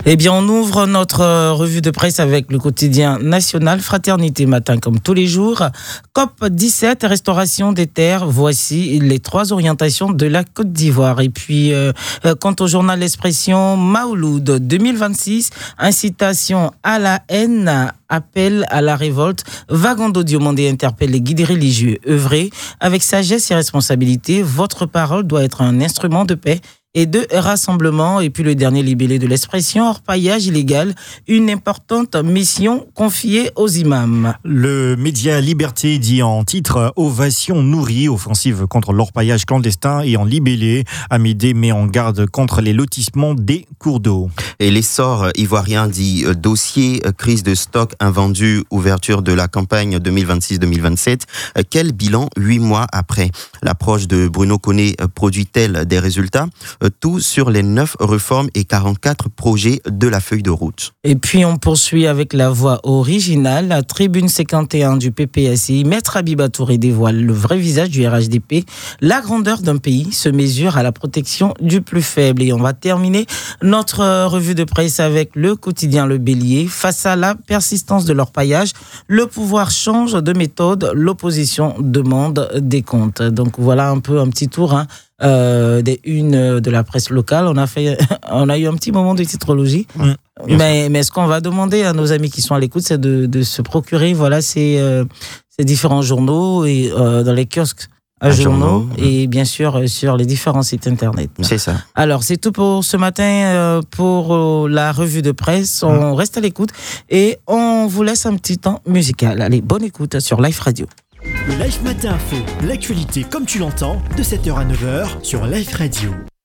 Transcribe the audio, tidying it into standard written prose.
Eh bien, on ouvre notre revue de presse avec le quotidien national Fraternité Matin, comme tous les jours. COP17, restauration des terres. Voici les 3 orientations de la Côte d'Ivoire. Et puis, quant au journal L'Expression, Maouloud 2026, incitation à la haine, appel à la révolte. Vagando Diomandé interpelle les guides religieux. Œuvrez avec sagesse et responsabilité. Votre parole doit être un instrument de paix et de rassemblement. Et puis le dernier libellé de l'Expression, orpaillage illégal, une importante mission confiée aux imams. Le média Liberté dit en titre « Ovation nourrie, offensive contre l'orpaillage clandestin » et en libellé, Amédée met en garde contre les lotissements des cours d'eau. Et l'essor ivoirien dit dossier, crise de stock invendu, ouverture de la campagne 2026-2027. Quel bilan 8 mois après? L'approche de Bruno Koné produit-elle des résultats? Tout sur les 9 réformes et 44 projets de la feuille de route. Et puis on poursuit avec la voix originale. La tribune 51 du PPSI, Maître Habiba Touré dévoile le vrai visage du RHDP. La grandeur d'un pays se mesure à la protection du plus faible. Et on va terminer notre revue de presse avec le quotidien Le Bélier. Face à la persistance de l'orpaillage, le pouvoir change de méthode. L'opposition demande des comptes. Donc voilà un petit tour des unes de la presse locale. On a eu un petit moment de titrologie. Mais ce qu'on va demander à nos amis qui sont à l'écoute, c'est de se procurer ces différents journaux et dans les kiosques à journaux et bien sûr sur les différents sites internet. C'est ça. Alors c'est tout pour ce matin pour la revue de presse. On reste à l'écoute et on vous laisse un petit temps musical. Allez, bonne écoute sur Life Radio. Le Life Matin Info, l'actualité comme tu l'entends, de 7h à 9h sur Life Radio.